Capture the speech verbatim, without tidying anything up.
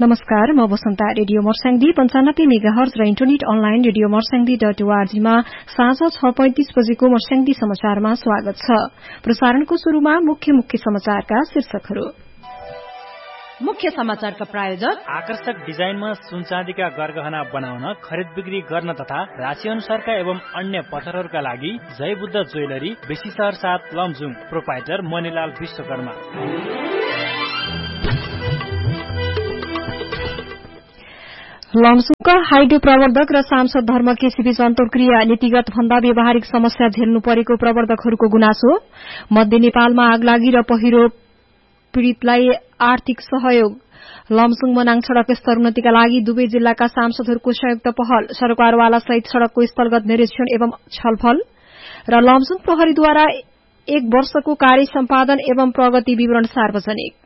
नमस्कार, म वसन्ता। रेडियो मर्स्याङ्दी पञ्चानब्बे मेगाहर्ज र internet online radio Marsyangdi dot ओआरजीमा साँझ छ पैंतिस बजेको मर्स्याङ्दी समाचारमा स्वागत छ। प्रसारणको शुरूमा मुख्य मुख्य समाचारका शीर्षकहरू। मुख्य समाचारका प्रायोजक आकर्षक डिजाइनमा सुनचाँदीका गरगहना बनाउन, खरिद बिक्री गर्न तथा राशि अनुसारका एवं अन्य पत्थरहरूका लागि जय बुद्ध ज्वेलरी, बेसी शहर सात, लमजुङ। प्रोपाइटर मणिलाल विश्वकर्मा। लमजुङका हाइड्रो प्रवर्धक र सांसद धर्म केसीबीच अन्तर्क्रिया, नीतिगत भन्दा व्यावहारिक समस्या झेल्नु परेको प्रवर्धकहरूको गुनासो। मध्य नेपालमा आगलागी र पहिरो पीड़ितलाई आर्थिक सहयोग। लमजुङ मनाङ सड़क स्तरोन्नतिका लागि दुवै जिल्लाका सांसदहरूको संयुक्त पहल। सरकारवाला सहित सड़कको स्थलगत निरीक्षण एवं छलफल। र लमजुङ प्रहरीद्वारा एक वर्षको कार्य सम्पादन एवं प्रगति विवरण सार्वजनिक।